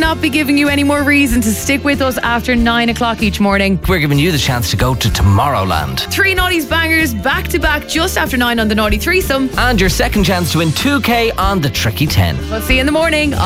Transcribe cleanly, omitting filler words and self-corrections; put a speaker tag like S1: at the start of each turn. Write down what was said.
S1: not be giving you any more reason to stick with us after 9 o'clock each morning.
S2: We're giving you the chance to go to Tomorrowland.
S1: 3 Naughties bangers back to back just after 9 on the Naughty Threesome.
S2: And your second chance to win 2K on the Tricky 10.
S1: We'll see you in the morning.